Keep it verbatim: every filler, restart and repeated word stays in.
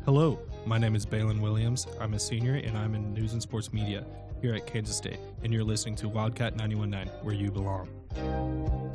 Hello, my name is Balin Williams. I'm a senior and I'm in news and sports media here at Kansas State, and you're listening to Wildcat ninety-one point nine, where you belong.